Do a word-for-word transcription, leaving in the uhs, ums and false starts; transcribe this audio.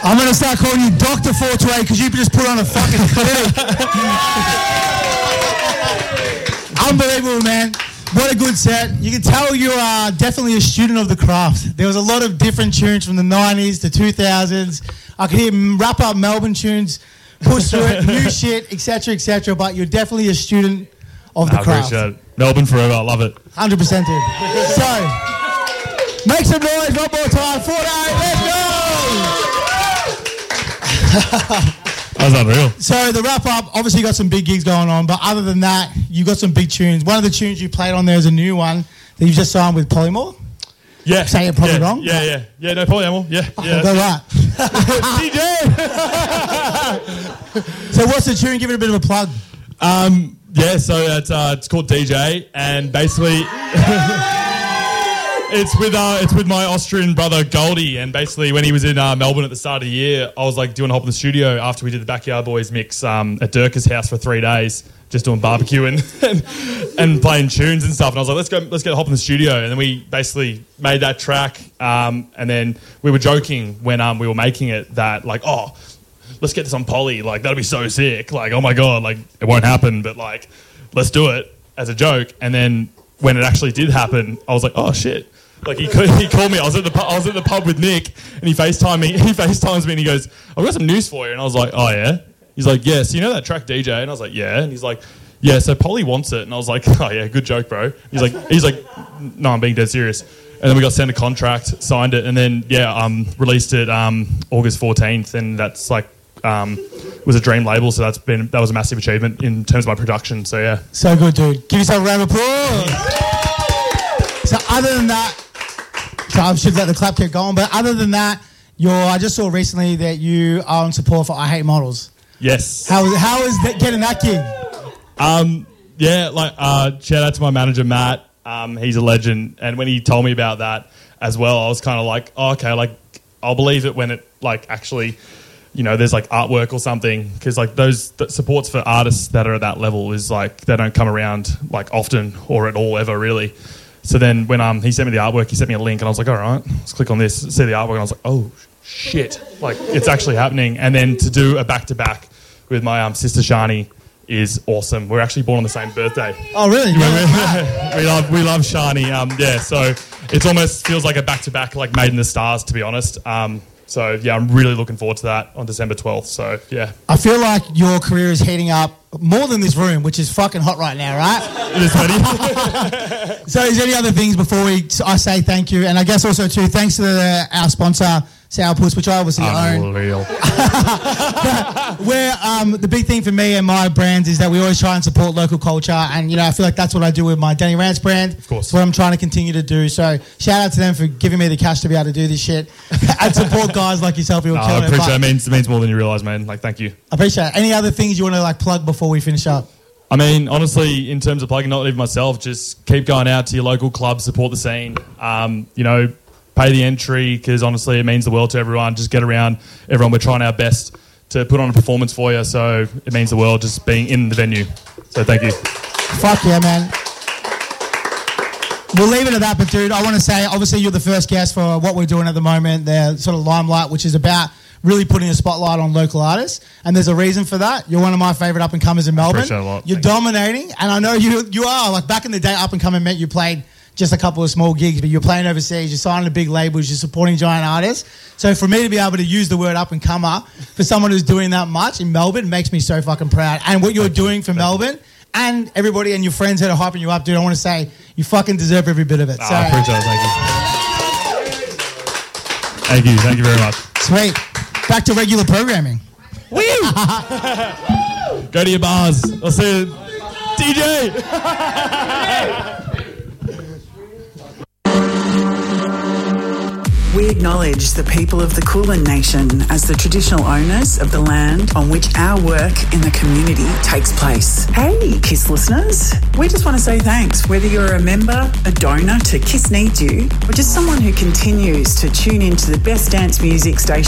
I'm going to start calling you Doctor four twenty-eight because you just put on a fucking clinic. Unbelievable, man. What a good set. You can tell you are definitely a student of the craft. There was a lot of different tunes from the nineties to two thousands. I could hear wrap up Melbourne tunes, push through it, new shit, et cetera, et cetera. But you're definitely a student of the nah, craft. Appreciate it. Melbourne forever. I love it. one hundred percent, dude. So, make some noise one more time. forty-eight, let's go! That was unreal. So the wrap up, obviously you got some big gigs going on, but other than that, you got some big tunes. One of the tunes you played on there is a new one that you just signed with Polymore. Yeah. Say it probably yeah, wrong. Yeah, yeah. Yeah, no, Polyamor. Yeah. yeah. Go right. D J! So what's the tune? Give it a bit of a plug. Um, yeah, so it's, uh, it's called D J, and basically... It's with uh, it's with my Austrian brother Goldie, and basically when he was in uh, Melbourne at the start of the year, I was like doing a hop in the studio after we did the Backyard Boys mix um, at Dirk's house for three days, just doing barbecue and, and and playing tunes and stuff. And I was like, let's go, let's get a hop in the studio, and then we basically made that track. Um, and then we were joking when um, we were making it that like, oh, let's get this on Poly, like that'll be so sick, like oh my god, like it won't happen, but like let's do it as a joke. And then when it actually did happen, I was like, oh shit. Like he he called me. I was at the pu- I was at the pub with Nick, and he FaceTimed me. He FaceTimes me, and he goes, "I've got some news for you." And I was like, "Oh yeah." He's like, "Yeah." So you know that track D J? And I was like, "Yeah." And he's like, "Yeah." So Polly wants it, and I was like, "Oh yeah, good joke, bro." He's like, "He's like, no, I'm being dead serious." And then we got sent a contract, signed it, and then yeah, um, released it um August fourteenth, and that's like um was a dream label. So that's been that was a massive achievement in terms of my production. So yeah, so good, dude. Give yourself a round of applause. So other than that. So I should let the clap keep going. But other than that, you're, I just saw recently that you are on support for I Hate Models. Yes. How, how is that, getting that gig? Um, yeah, like uh, shout out to my manager, Matt. Um, he's a legend. And when he told me about that as well, I was kind of like, oh, okay, like I'll believe it when it like actually, you know, there's like artwork or something. Because like those th- supports for artists that are at that level is like they don't come around like often or at all ever really. So then when um he sent me the artwork, he sent me a link, and I was like, all right, let's click on this, see the artwork, and I was like, oh, shit, like, it's actually happening. And then to do a back-to-back with my um sister Shani is awesome. We're actually born on the same birthday. Oh, really? we, we love we love Shani. Um, yeah, so it almost feels like a back-to-back, like Made in the Stars, to be honest. Um, so, yeah, I'm really looking forward to that on December twelfth. So, yeah. I feel like your career is heating up more than this room, which is fucking hot right now, right? It is funny. So is there any other things before we I say thank you? And I guess also, too, thanks to the, our sponsor, Sourpuss, which I obviously Unreal. own. Where um, the big thing for me and my brands is that we always try and support local culture, and you know I feel like that's what I do with my Danny Rance brand. Of course, it's what I'm trying to continue to do. So shout out to them for giving me the cash to be able to do this shit and support guys like yourself who are no, killing I appreciate it. it. It means, it means more than you realise, man. Like, thank you. I appreciate it. Any other things you want to like plug before we finish up? I mean, honestly, in terms of plugging, not even myself, just keep going out to your local clubs, support the scene. Um, you know, pay the entry because honestly, it means the world to everyone. Just get around everyone. We're trying our best to put on a performance for you, so it means the world just being in the venue. So thank you. Fuck yeah, man. We'll leave it at that, but dude, I want to say, obviously, you're the first guest for what we're doing at the moment, the sort of Limelight, which is about really putting a spotlight on local artists, and there's a reason for that. You're one of my favourite up-and-comers in Melbourne. Appreciate it a lot. You're Thank dominating, and I know you you are. Like, back in the day, up-and-coming meant you played just a couple of small gigs, but you're playing overseas, you're signing to big labels, you're supporting giant artists. So for me to be able to use the word up-and-comer for someone who's doing that much in Melbourne makes me so fucking proud. And what you're Thank doing you. for Thank Melbourne you. and everybody and your friends that are hyping you up, dude, I want to say you fucking deserve every bit of it. Oh, so, I appreciate it. Thank you. Thank you. Thank you very much. Sweet. Back to regular programming. Woo! Go to your bars. I'll see you. D J! We acknowledge the people of the Kulin Nation as the traditional owners of the land on which our work in the community takes place. Hey, KISS listeners. We just want to say thanks, whether you're a member, a donor to KISS Needs You, or just someone who continues to tune into the best dance music station